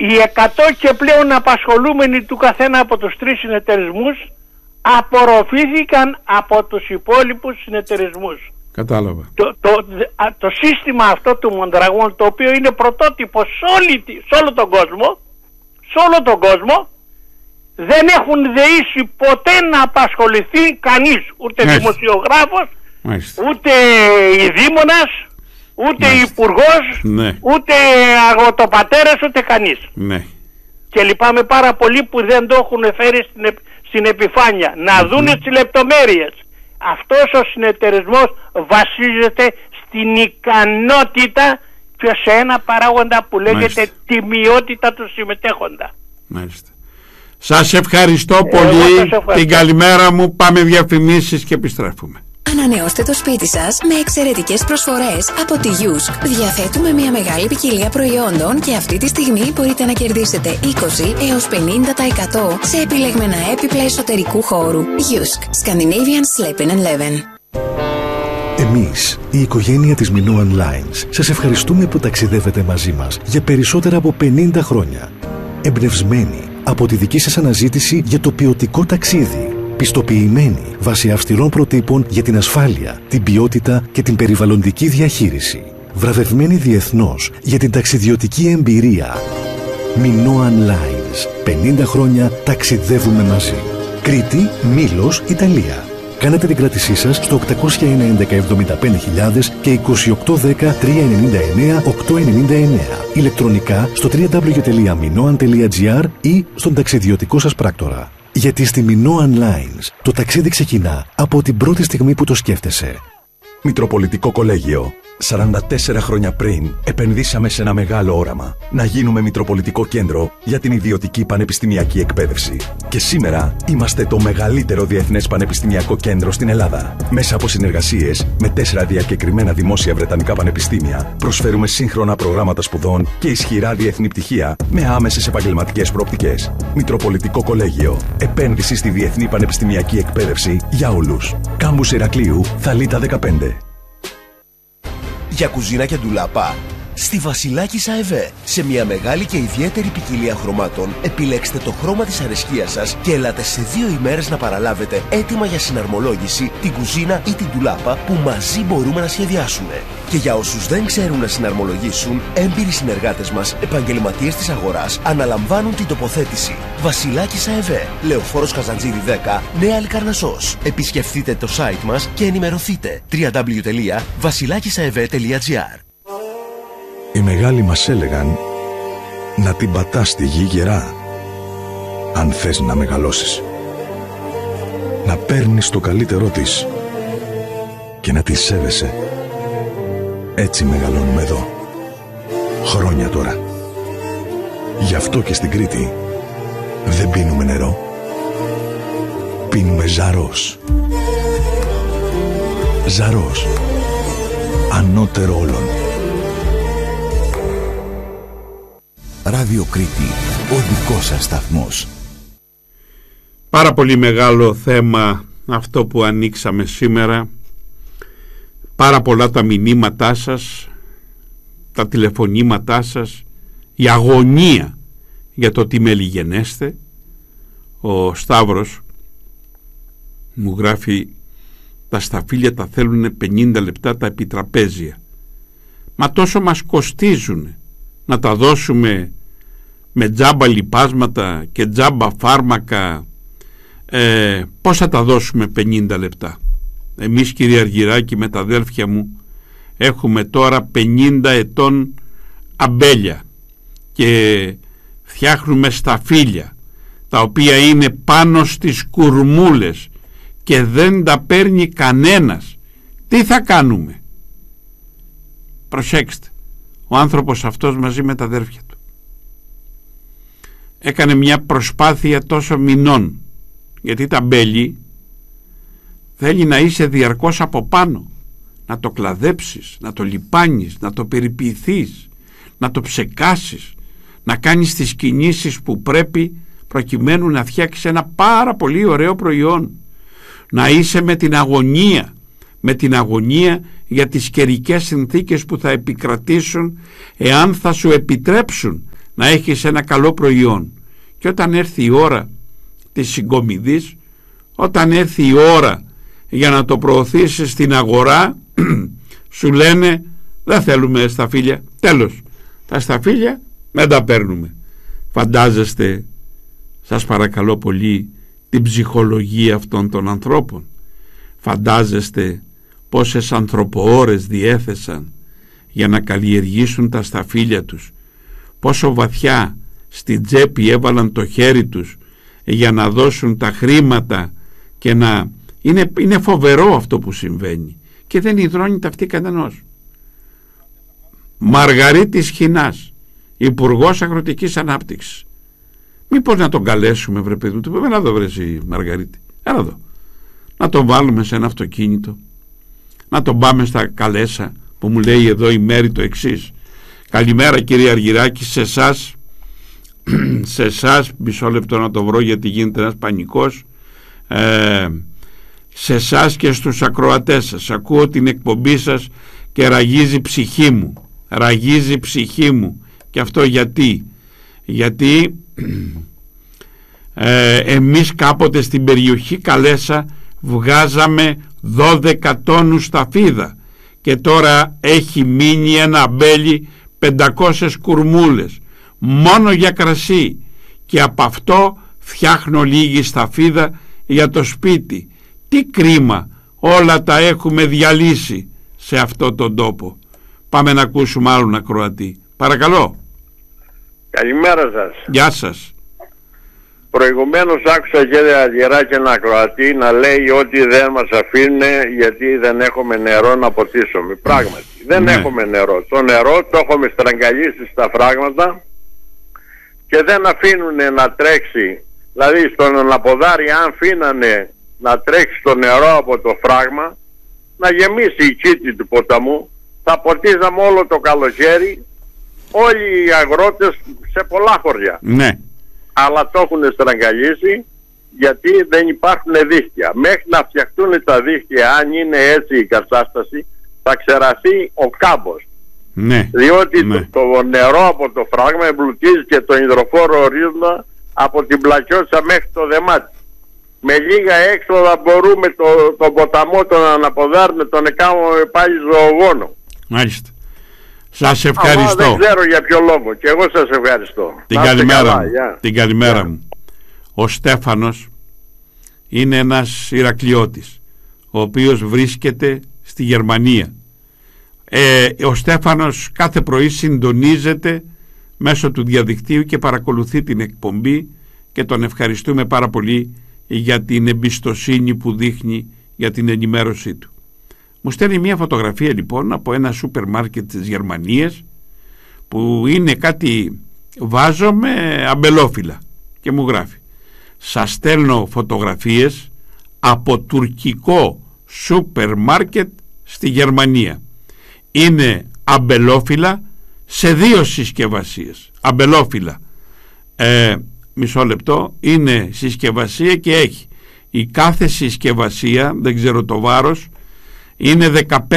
οι 100 και πλέον απασχολούμενοι του καθένα από τους 3 συνεταιρισμούς απορροφήθηκαν από τους υπόλοιπους συνεταιρισμούς. Κατάλαβα. Το σύστημα αυτό του Mondragon, το οποίο είναι πρωτότυπο σε όλο τον κόσμο, δεν έχουν δεήσει ποτέ να απασχοληθεί κανείς, ούτε δημοσιογράφος, ούτε ειδήμονας, ούτε υπουργός, ούτε αγροτοπατέρας, ούτε κανείς. Και λυπάμαι πάρα πολύ που δεν το έχουν φέρει στην επιφάνεια, να δούνε τις λεπτομέρειες. Αυτός ο συνεταιρισμός βασίζεται στην ικανότητα και σε ένα παράγοντα που λέγεται τιμιότητα του συμμετέχοντα. Μάλιστα. Σας ευχαριστώ πολύ. Την καλημέρα μου. Πάμε διαφημίσεις και επιστρέφουμε. Ανανεώστε το σπίτι σας με εξαιρετικές προσφορές από τη Yusk. Διαθέτουμε μια μεγάλη ποικιλία προϊόντων και αυτή τη στιγμή μπορείτε να κερδίσετε 20 έως 50% σε επιλεγμένα έπιπλα εσωτερικού χώρου. Yusk. Scandinavian Sleeping and Leven. Εμείς, η οικογένεια της Minoan Lines, σας ευχαριστούμε που ταξιδεύετε μαζί μας για περισσότερα από 50 χρόνια. Εμπνευσμένοι από τη δική σας αναζήτηση για το ποιοτικό ταξίδι. Πιστοποιημένοι βάσει αυστηρών προτύπων για την ασφάλεια, την ποιότητα και την περιβαλλοντική διαχείριση. Βραβευμένοι διεθνώς για την ταξιδιωτική εμπειρία. Minoan Lines. 50 χρόνια ταξιδεύουμε μαζί. Κρήτη, Μήλος, Ιταλία. Κάνετε την κράτησή σας στο 801-11-75.000 και 2810-399-899. Ηλεκτρονικά στο www.minoan.gr ή στον ταξιδιωτικό σας πράκτορα. Γιατί στη Minoan Lines το ταξίδι ξεκινά από την πρώτη στιγμή που το σκέφτεσαι. Μητροπολιτικό Κολέγιο. 44 χρόνια πριν επενδύσαμε σε ένα μεγάλο όραμα. Να γίνουμε Μητροπολιτικό Κέντρο για την ιδιωτική πανεπιστημιακή εκπαίδευση. Και σήμερα είμαστε το μεγαλύτερο διεθνές πανεπιστημιακό κέντρο στην Ελλάδα. Μέσα από συνεργασίες με 4 διακεκριμένα δημόσια βρετανικά πανεπιστήμια, προσφέρουμε σύγχρονα προγράμματα σπουδών και ισχυρά διεθνή πτυχία με άμεσες επαγγελματικές προοπτικές. Μητροπολιτικό Κολέγιο. Επένδυση στη διεθνή πανεπιστημιακή εκπαίδευση για όλους. Κάμπους Ηρακλείου, Θαλίτα 15. Για κουζίνα και ντουλάπα, στη Βασιλάκης ΑΕΒ. Σε μια μεγάλη και ιδιαίτερη ποικιλία χρωμάτων, επιλέξτε το χρώμα της αρεσκίας σας και ελάτε σε 2 ημέρες να παραλάβετε έτοιμα για συναρμολόγηση την κουζίνα ή την ντουλάπα που μαζί μπορούμε να σχεδιάσουμε. Και για όσους δεν ξέρουν να συναρμολογήσουν, έμπειροι συνεργάτες μας, επαγγελματίες της αγοράς, αναλαμβάνουν την τοποθέτηση. Βασιλάκης ΑΕΒ, Λεωφόρος Καζαντζίδη 10, Νέα Λικαρνασσός. Επισκεφτείτε το site μας και ενημερωθείτε. www.vasilakisaev.gr. Οι μεγάλοι μας έλεγαν να την πατάς στη γη γερά, αν θες να μεγαλώσεις. Να παίρνεις το καλύτερό της και να τη σέβεσαι. Έτσι μεγαλώνουμε εδώ. Χρόνια τώρα. Γι' αυτό και στην Κρήτη δεν πίνουμε νερό. Πίνουμε Ζαρός. Ζαρός. Ανώτερο όλων. Ράδιο Κρήτη, ο δικός σας σταθμός. Πάρα πολύ μεγάλο θέμα αυτό που ανοίξαμε σήμερα. Πάρα πολλά τα μηνύματά σας, τα τηλεφωνήματά σας, η αγωνία για το τι μελιγενέστε. Ο Σταύρος μου γράφει: τα σταφύλια τα θέλουν 50 λεπτά τα επιτραπέζια. Μα τόσο μας κοστίζουν να τα δώσουμε με τζάμπα λιπάσματα και τζάμπα φάρμακα. Πώς θα τα δώσουμε 50 λεπτά? Εμείς, κύριε Αργυράκη, με τα αδέρφια μου έχουμε τώρα 50 ετών αμπέλια και φτιάχνουμε σταφύλια τα οποία είναι πάνω στις κουρμούλες και δεν τα παίρνει κανένας. Τι θα κάνουμε? Προσέξτε, ο άνθρωπος αυτός μαζί με τα αδέρφια του έκανε μια προσπάθεια τόσο μηνών, γιατί τα μπέλι θέλει να είσαι διαρκώς από πάνω, να το κλαδέψεις, να το λιπάνεις, να το περιποιηθείς, να το ψεκάσεις, να κάνεις τις κινήσεις που πρέπει προκειμένου να φτιάξεις ένα πάρα πολύ ωραίο προϊόν, να είσαι με την αγωνία για τις καιρικές συνθήκες που θα επικρατήσουν, εάν θα σου επιτρέψουν να έχεις ένα καλό προϊόν. Και όταν έρθει η ώρα της συγκομιδής, όταν έρθει η ώρα για να το προωθήσεις στην αγορά, σου λένε δεν θέλουμε σταφύλια, τέλος, τα σταφύλια δεν τα παίρνουμε. Φαντάζεστε, σας παρακαλώ πολύ, την ψυχολογία αυτών των ανθρώπων? Φαντάζεστε πόσες ανθρωποώρες διέθεσαν για να καλλιεργήσουν τα σταφύλια τους, πόσο βαθιά στην τσέπη έβαλαν το χέρι τους για να δώσουν τα χρήματα και να... Είναι φοβερό αυτό που συμβαίνει και δεν υδρώνει τα αυτή κανενός. Μαργαρίτης Χινάς, Υπουργός Αγροτικής Ανάπτυξης. Μήπως να τον καλέσουμε, βρε παιδί του, έλα εδώ βρε εσύ Μαργαρίτη, έλα εδώ, να τον βάλουμε σε ένα αυτοκίνητο, να τον πάμε στα Καλέσα, που μου λέει εδώ η Μέρη το εξής: καλημέρα κύριε Αργυράκη, σε εσάς, μισό λεπτό να το βρω γιατί γίνεται ένας πανικός, σε εσάς και στους ακροατές σας, ακούω την εκπομπή σας και ραγίζει ψυχή μου, και αυτό γιατί εμείς κάποτε στην περιοχή Καλέσα βγάζαμε 12 τόνους σταφίδα και τώρα έχει μείνει ένα αμπέλι 500 κουρμούλες μόνο για κρασί, και από αυτό φτιάχνω λίγη σταφίδα για το σπίτι. Τι κρίμα, όλα τα έχουμε διαλύσει σε αυτό τον τόπο. Πάμε να ακούσουμε άλλον ακροατή, παρακαλώ. Καλημέρα σας. Γεια σας. Προηγουμένως άκουσα κύριε Αργυράκη ένα ακροατή να λέει ότι δεν μας αφήνουν γιατί δεν έχουμε νερό να ποτίσουμε. Πράγματι δεν έχουμε νερό. Το νερό το έχουμε στραγγαλίσει στα φράγματα και δεν αφήνουν να τρέξει. Δηλαδή στον αναποδάρι, αν αφήνανε να τρέξει το νερό από το φράγμα, να γεμίσει η κήτη του ποταμού, θα ποτίζαμε όλο το καλοκαίρι όλοι οι αγρότες σε πολλά χωριά. Ναι. Αλλά το έχουν στραγγαλίσει γιατί δεν υπάρχουν δίχτυα. Μέχρι να φτιαχτούν τα δίχτυα, αν είναι έτσι η κατάσταση, θα ξεραθεί ο κάμπος. Ναι. Διότι το νερό από το φράγμα εμπλουτίζει και το υδροφόρο ορίζοντα από την Πλακιώτισσα μέχρι το Δεμάτι. Με λίγα έξοδα μπορούμε τον ποταμό, τον αναποδάρι, τον εκάμουμε πάλι ζωογόνο. Μάλιστα. Σας ευχαριστώ. Δεν ξέρω για ποιο λόγο, και εγώ σας ευχαριστώ. Την καλημέρα μου. Ο Στέφανος είναι ένας Ηρακλειώτης, ο οποίος βρίσκεται στη Γερμανία. Ο Στέφανος κάθε πρωί συντονίζεται μέσω του διαδικτύου και παρακολουθεί την εκπομπή και τον ευχαριστούμε πάρα πολύ για την εμπιστοσύνη που δείχνει για την ενημέρωσή του. Μου στέλνει μια φωτογραφία λοιπόν από ένα σούπερ μάρκετ της Γερμανίας που είναι κάτι βάζω με αμπελόφυλλα και μου γράφει: σας στέλνω φωτογραφίες από τουρκικό σούπερ μάρκετ στη Γερμανία. Είναι αμπελόφυλλα σε 2 συσκευασίες. Αμπελόφυλλα, μισό λεπτό, είναι συσκευασία και έχει η κάθε συσκευασία, δεν ξέρω το βάρος, είναι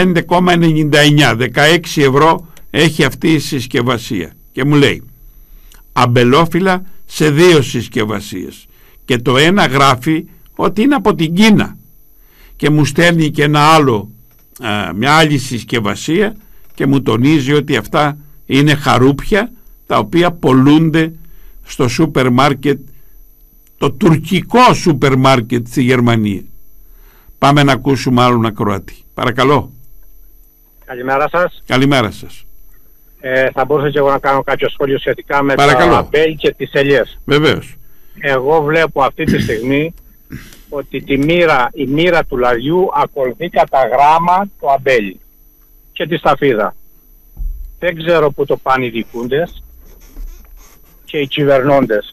15,99, 16 ευρώ έχει αυτή η συσκευασία, και μου λέει αμπελόφυλλα σε 2 συσκευασίες και το ένα γράφει ότι είναι από την Κίνα και μου στέλνει και ένα άλλο, μια άλλη συσκευασία και μου τονίζει ότι αυτά είναι χαρούπια τα οποία πολλούνται στο σούπερ μάρκετ, το τουρκικό σούπερ μάρκετ στη Γερμανία. Πάμε να ακούσουμε άλλον ακροατή. Παρακαλώ. Καλημέρα σας. Καλημέρα σας. Θα μπορούσα και εγώ να κάνω κάποιο σχόλιο σχετικά με Παρακαλώ. τα αμπέλ και τις ελιές. Βεβαίως. Εγώ βλέπω αυτή τη στιγμή ότι η μοίρα του λαριού ακολουθεί κατά γράμμα το αμπέλι και τη σταφίδα. Δεν ξέρω πού το πάνε οι δικούντες και οι κυβερνώντες.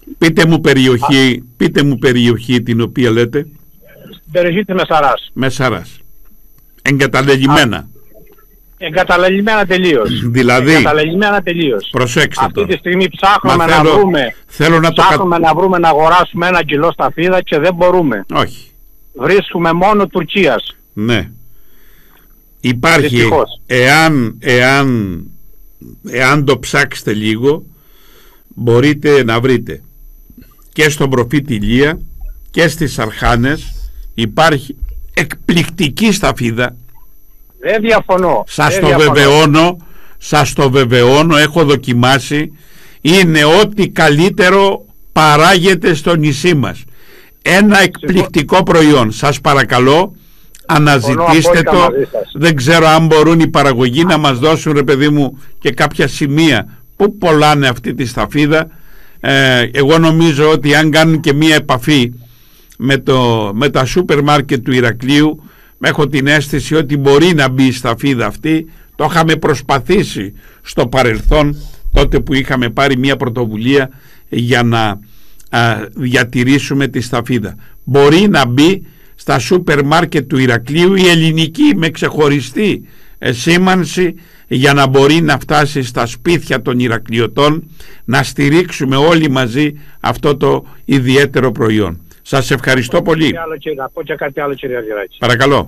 Πείτε μου περιοχή την οποία λέτε. Στην περιοχή της Μεσαράς. Μεσαράς. Εγκαταλελειμμένα. Εγκαταλελειμμένα τελείως. Δηλαδή, εγκαταλελειμμένα τελείως. Προσέξτε αυτή το. τη στιγμή ψάχνουμε να βρούμε να αγοράσουμε 1 κιλό σταφίδα και δεν μπορούμε. Όχι. Βρίσκουμε μόνο Τουρκίας. Ναι. Υπάρχει, δυστυχώς. εάν το ψάξετε λίγο, μπορείτε να βρείτε και στον Προφήτη Ηλία και στις Αρχάνες. Υπάρχει εκπληκτική σταφίδα. Δεν διαφωνώ. Σας το βεβαιώνω, έχω δοκιμάσει. Είναι ό,τι καλύτερο παράγεται στο νησί μας. Ένα εκπληκτικό προϊόν. Σας παρακαλώ, αναζητήστε το. Δεν ξέρω αν μπορούν οι παραγωγοί να μας δώσουν, ρε παιδί μου, και κάποια σημεία που πωλάνε αυτή τη σταφίδα. Εγώ νομίζω ότι αν κάνουν και μία επαφή με τα σούπερ μάρκετ του Ηρακλείου, έχω την αίσθηση ότι μπορεί να μπει η σταφίδα αυτή. Το είχαμε προσπαθήσει στο παρελθόν, τότε που είχαμε πάρει μία πρωτοβουλία για να διατηρήσουμε τη σταφίδα. Μπορεί να μπει στα σούπερ μάρκετ του Ηρακλείου η ελληνική με ξεχωριστή σήμανση, για να μπορεί να φτάσει στα σπίτια των Ηρακλειωτών, να στηρίξουμε όλοι μαζί αυτό το ιδιαίτερο προϊόν. Σας ευχαριστώ πολύ. Να πω και κάτι άλλο, κύριε Αργυράκη. Παρακαλώ.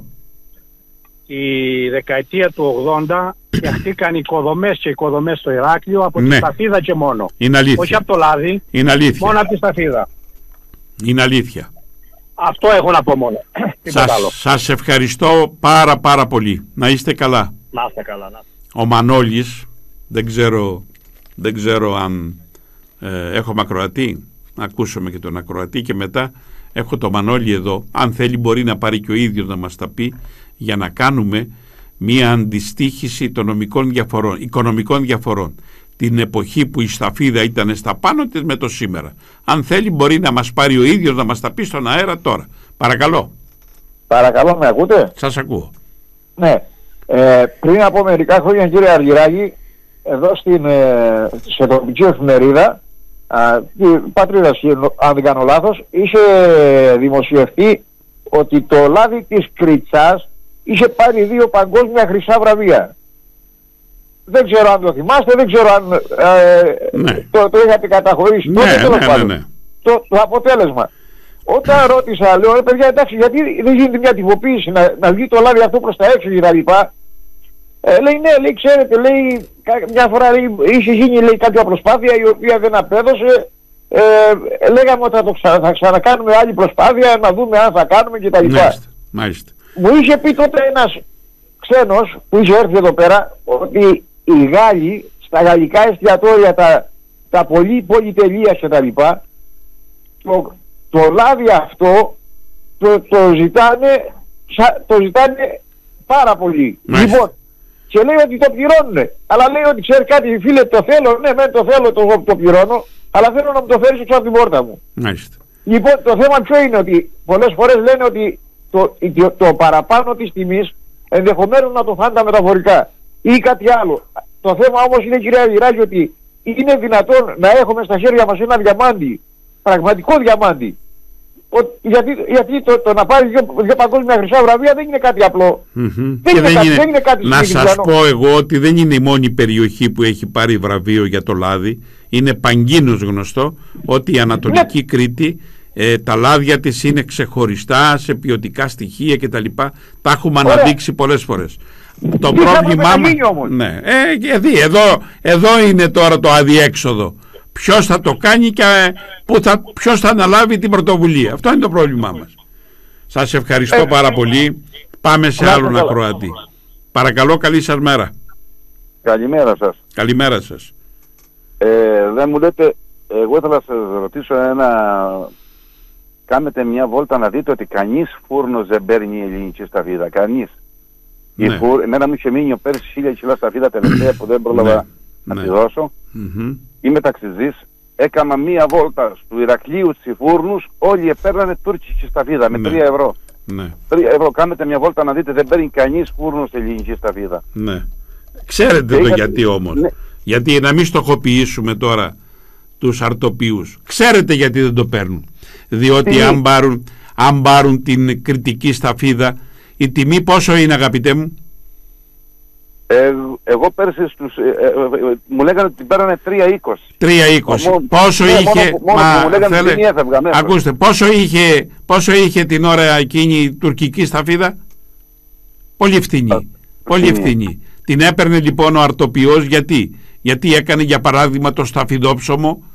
Η δεκαετία του 80 φτιαχτήκαν οικοδομές και οικοδομές στο Ηράκλειο από τη σταφίδα και μόνο. Είναι αλήθεια. Όχι από το λάδι. Είναι αλήθεια. Μόνο από τη σταφίδα. Είναι αλήθεια. Αυτό έχω να πω μόνο. Σας ευχαριστώ πάρα πολύ. Να είστε καλά. Να είστε καλά. Ο Μανώλης, δεν ξέρω αν έχουμε ακροατή. Να ακούσουμε και τον ακροατή και μετά έχω το Μανώλη εδώ. Αν θέλει μπορεί να πάρει και ο ίδιος να μας τα πει, για να κάνουμε μία αντιστοίχηση των οικονομικών διαφορών την εποχή που η σταφίδα ήταν στα πάνω της με το σήμερα. Αν θέλει μπορεί να μας πάρει ο ίδιος να μας τα πει στον αέρα τώρα. Παρακαλώ. Παρακαλώ, με ακούτε? Σας ακούω. Ναι. Πριν από μερικά χρόνια, κύριε Αργυράκη, εδώ σε τοπική εφημερίδα, η Πατρίδα, αν δεν κάνω λάθος, είχε δημοσιευτεί ότι το λάδι της Κριτσάς είχε πάρει 2 παγκόσμια χρυσά βραβεία. Δεν ξέρω αν το θυμάστε, δεν ξέρω αν το είχατε καταχωρήσει. Το αποτέλεσμα. Όταν ρώτησα, λέω, παιδιά, εντάξει, γιατί δεν γίνεται μια τυποποίηση να βγει το λάδι αυτό προς τα έξω και τα λοιπά. Λέει, ναι, λέει, ξέρετε, λέει, μια φορά είχε γίνει, λέει, κάποια προσπάθεια η οποία δεν απέδωσε. Λέγαμε ότι θα ξανακάνουμε άλλη προσπάθεια, να δούμε αν θα κάνουμε και τα λοιπά. Μάλιστα. Μου είχε πει τότε ένας ξένος που είχε έρθει εδώ πέρα ότι οι Γάλλοι στα γαλλικά εστιατόρια, τα πολυτελεία και τα λοιπά, το λάδι αυτό το ζητάνε πάρα πολύ. Λοιπόν, και λέει ότι το πληρώνουν. Αλλά λέει ότι ξέρει κάτι, φίλε, το θέλω, ναι, το θέλω, το πληρώνω, αλλά θέλω να μου το φέρεις έξω από την πόρτα μου. Μάλιστα. Λοιπόν, το θέμα ποιο είναι? Ότι πολλές φορές λένε ότι το παραπάνω της τιμής ενδεχομένως να το φάνε τα μεταφορικά ή κάτι άλλο. Το θέμα όμως είναι, κυρία Αργυράκη, ότι είναι δυνατόν να έχουμε στα χέρια μας ένα διαμάντι, πραγματικό διαμάντι. Γιατί το να πάρει 2 παγκόσμια χρυσά βραβεία δεν είναι κάτι απλό. Δεν είναι κάτι να σας πω εγώ ότι δεν είναι η μόνη περιοχή που έχει πάρει βραβείο για το λάδι. Είναι παγκίνως γνωστό ότι η Ανατολική Κρήτη, τα λάδια της είναι ξεχωριστά σε ποιοτικά στοιχεία κτλ. Τα έχουμε αναδείξει πολλές φορές. Το πρόβλημά μας, ναι, εδώ είναι τώρα το αδιέξοδο. Ποιος θα το κάνει και ποιος θα αναλάβει την πρωτοβουλία. Αυτό είναι το πρόβλημά μας. Σας ευχαριστώ πάρα πολύ. Πάμε σε άλλον ακροατή. Παρακαλώ, καλή σας μέρα. Καλημέρα σας. Καλημέρα σας. Δεν μου λέτε, εγώ ήθελα να σας ρωτήσω κάνετε μια βόλτα να δείτε ότι κανείς φούρνος δεν παίρνει ελληνική σταφίδα. Κανείς. Ναι. Εμένα μου είχε μείνει πέρσι 1000 κιλά σταφίδα τελευταία που δεν πρόλαβα να τη δώσω. Είμαι ταξιζής. Έκανα μία βόλτα του Ηρακλείου στις φούρνους, όλοι επέρνανε τουρκική σταφίδα με 3 ευρώ. Ναι. 3 ευρώ, κάνετε μια βόλτα να δείτε, δεν παίρνει κανείς φούρνος ελληνική σταφίδα. Ναι. Ξέρετε το γιατί όμως. Ναι. Γιατί να μην στοχοποιήσουμε τώρα τους αρτοποιούς. Ξέρετε γιατί δεν το παίρνουν. Διότι αν πάρουν την κριτική σταφίδα, η τιμή πόσο είναι, αγαπητέ μου? Εγώ πέρσι μου λέγανε ότι την πέρανε 3,20. 3,20. Πόσο είχε? Ακούστε, πόσο είχε την ώρα εκείνη η τουρκική σταφίδα? Πολύ φθηνή. Πολύ φθηνή. Την έπαιρνε λοιπόν ο αρτοποιός γιατί έκανε, για παράδειγμα, το σταφιδόψωμο